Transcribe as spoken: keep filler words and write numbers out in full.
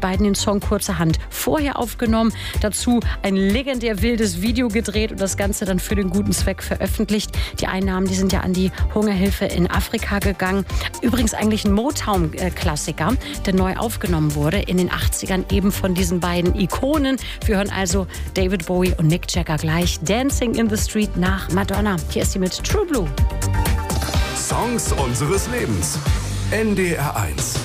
beiden den Song kurzerhand vorher aufgenommen. Dazu ein legendär wildes Video gedreht und das Ganze dann für den guten Zweck veröffentlicht. Die Einnahmen, die sind ja an die Hungerhilfe in Afrika gegangen. Übrigens eigentlich ein Motown-Klassiker, der neu aufgenommen wurde in den achtzigern, eben von diesen beiden Ikonen. Wir hören also David Bowie und Mick Jagger gleich Dancing in the Street nach Madonna. Hier ist sie mit True Blue. Songs unseres Lebens. N D R eins.